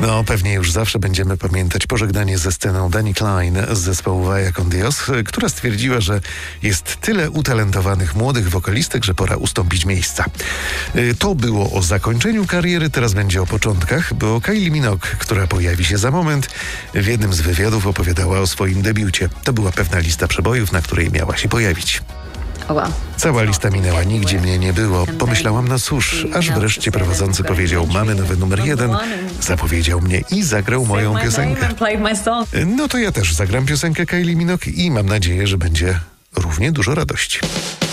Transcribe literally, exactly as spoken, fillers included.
No, pewnie już zawsze będziemy pamiętać pożegnanie ze sceną Dani Klein z zespołu Vaya con Dios, która stwierdziła, że jest tyle utalentowanych młodych wokalistek, że pora ustąpić miejsca. To było o zakończeniu kariery, teraz będzie o początkach, bo Kylie Minogue, która pojawi się za moment, w jednym z wywiadów opowiadała o swoim debiucie. To była pewna lista przebojów, na której miała się pojawić. Cała lista minęła, nigdzie mnie nie było. Pomyślałam na cóż, aż wreszcie prowadzący powiedział: mamy nowy numer jeden, zapowiedział mnie i zagrał moją piosenkę. No to ja też zagram piosenkę Kylie Minogue i mam nadzieję, że będzie równie dużo radości.